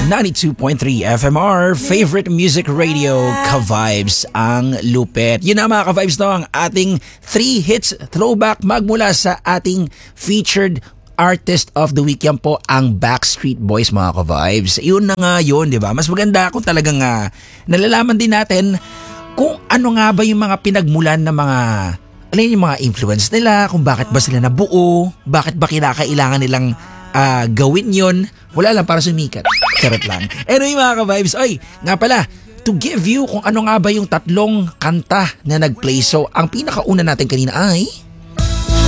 92.3 FMR, favorite music radio, Ka-Vibes ang lupet. Yun na mga Ka-Vibes, no, ang ating 3 hits throwback magmula sa ating featured artist of the week. Yan po ang Backstreet Boys mga Ka-Vibes. Yun na nga yun, di ba? Mas maganda kung talagang nalalaman din natin kung ano nga ba yung mga pinagmulan ng mga yung mga influence nila, kung bakit ba sila nabuo, bakit ba kinakailangan nilang gawin yun. Wala lang para sumikat. Charot lang. Anyway mga Ka-Vibes, oy, nga pala, to give you kung ano nga ba yung 3 kanta na nag-play. So, ang pinakauna natin kanina ay